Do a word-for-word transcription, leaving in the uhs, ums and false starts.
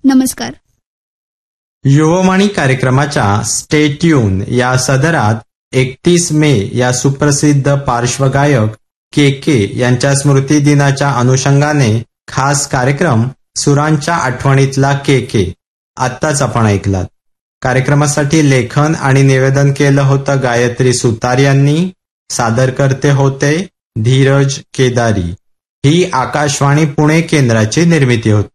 नमस्कार. युववाणी कार्यक्रमाच्या stay tune या सदरात एकतीस मे या सुप्रसिद्ध पार्श्वगायक के के यांच्या स्मृती दिनाच्या अनुषंगाने खास कार्यक्रम सुरांच्या आठवणीतला के के आत्ताच आपण ऐकलात. कार्यक्रमासाठी लेखन आणि निवेदन केलं होतं गायत्री सुतार यांनी. सादरकर्ते होते धीरज केदारी. ही आकाशवाणी पुणे केंद्राची निर्मिती होती.